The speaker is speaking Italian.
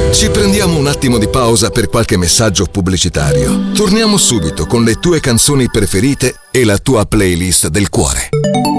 Ci prendiamo un attimo di pausa per qualche messaggio pubblicitario. Torniamo subito con le tue canzoni preferite e la tua playlist del cuore.